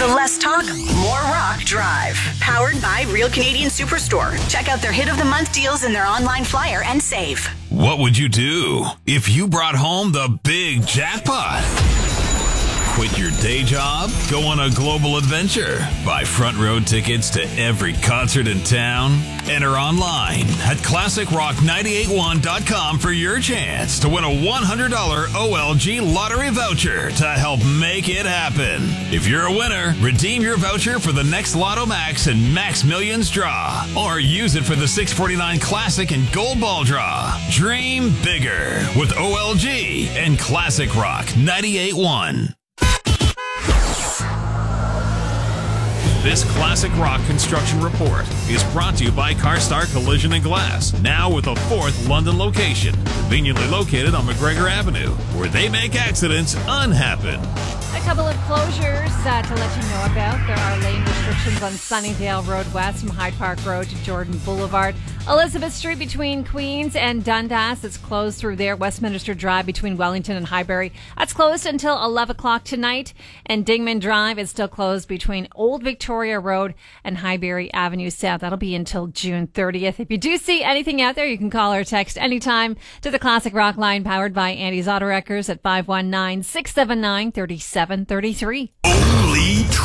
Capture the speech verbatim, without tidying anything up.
The less talk, more rock drive. Powered by Real Canadian Superstore. Check out their Hit of the Month deals in their online flyer and save. What would you do if you brought home the big jackpot? Quit your day job? Go on a global adventure? Buy front row tickets to every concert in town? Enter online at classic rock nine eight one dot com for your chance to win a one hundred dollars O L G lottery voucher to help make it happen. If you're a winner, redeem your voucher for the next Lotto Max and Max Millions draw, or use it for the six forty-nine Classic and Gold Ball draw. Dream bigger with O L G and Classic Rock ninety-eight point one. This Classic Rock Construction Report is brought to you by CarStar Collision and Glass, now with a fourth London location, conveniently located on McGregor Avenue, where they make accidents unhappen. A couple of closures uh, to let you know about. There are lane restrictions on Sunnydale Road West from Hyde Park Road to Jordan Boulevard. Elizabeth Street between Queens and Dundas, it's closed through there. Westminster Drive between Wellington and Highbury, that's closed until eleven o'clock tonight. And Dingman Drive is still closed between Old Victoria Road and Highbury Avenue South. That'll be until June thirtieth. If you do see anything out there, you can call or text anytime to the Classic Rock line powered by Andy's Auto Wreckers at five one nine, six seven nine, three seven three three. Only